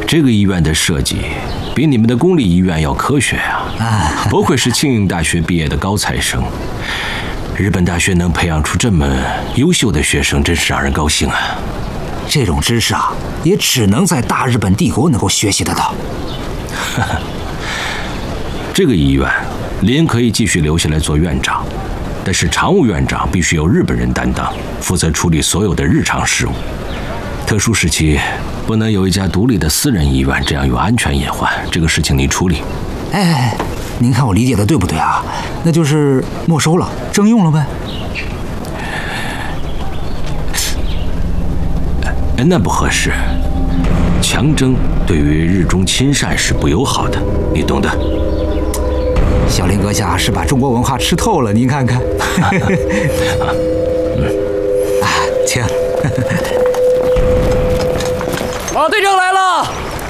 这个医院的设计比你们的公立医院要科学啊！不愧是庆应大学毕业的高材生，日本大学能培养出这么优秀的学生，真是让人高兴啊！ 这种知识啊，也只能在大日本帝国能够学习得到。 这个医院，林可以继续留下来做院长，但是常务院长必须由日本人担当，负责处理所有的日常事务。特殊时期不能有一家独立的私人医院，这样有安全隐患。这个事情你处理。 哎，您看我理解的对不对啊？那就是没收了，征用了呗。 那不合适，强征对于日中亲善是不友好的，你懂的。 小林阁下是把中国文化吃透了，您看看。请。 马队长来了。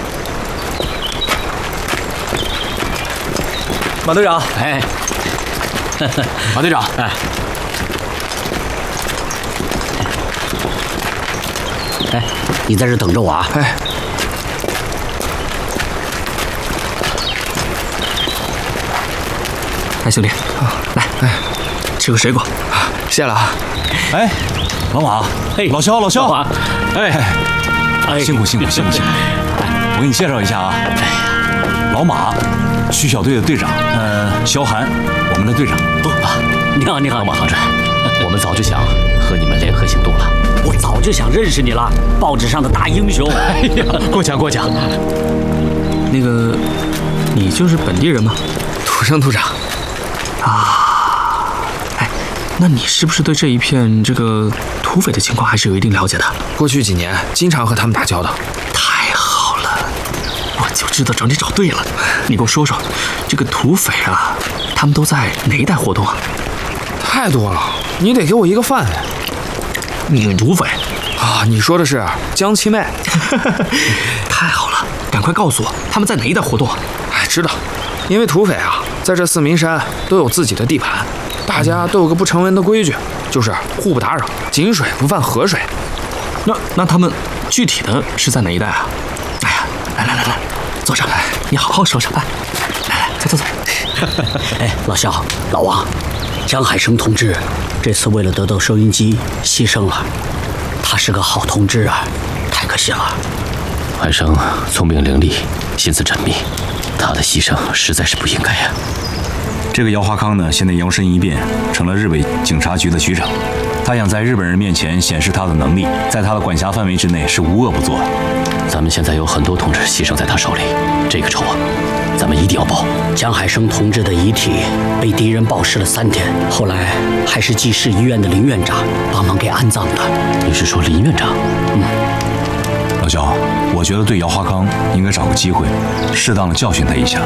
马队长， 哎， 马队长， 哎，你在这等着我啊！ 哎，兄弟，来，吃个水果，谢了啊！哎，老马，老肖， 老马， 辛苦！我给你介绍一下啊，老马，区小队的队长，肖寒，我们的队长。 你好， 老马同志， 我们早就想和你们联合行动了。我早就想认识你了，报纸上的大英雄。 哎呀，过奖。 那个，你就是本地人吗？ 土生土长。 啊，哎，那你是不是对这一片这个土匪的情况还是有一定了解的？ 过去几年经常和他们打交道。 太好了，我就知道找你找对了。你给我说说，这个土匪啊，他们都在哪一带活动啊？ 太多了，你得给我一个范围。 女土匪啊？你说的是江七妹？ 太好了，赶快告诉我他们在哪一带活动啊？ 哎，知道，因为土匪啊，在这四明山都有自己的地盘，大家都有个不成文的规矩，就是互不打扰，井水不犯河水。 那他们具体的是在哪一带啊？哎呀，来，坐上来，你好好说说。来，坐。 哎，老肖、老王，江海生同志这次为了得到收音机牺牲了，他是个好同志啊，太可惜了。 海生聪明伶俐，心思缜密，他的牺牲实在是不应该呀。 这个姚华康呢，现在摇身一变成了日伪警察局的局长，他想在日本人面前显示他的能力，在他的管辖范围之内是无恶不作。 咱们现在有很多同志牺牲在他手里，这个仇啊，咱们一定要报。 江海生同志的遗体被敌人暴尸了3天，后来还是济世医院的林院长帮忙给安葬的。 你是说林院长？ 老肖，我觉得对姚华康应该找个机会，适当的教训他一下，